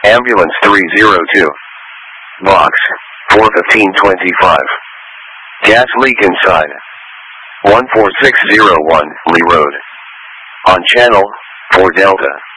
Ambulance 302. Box 41525. Gas leak inside. 14601 Lee Road. On channel 4 Delta.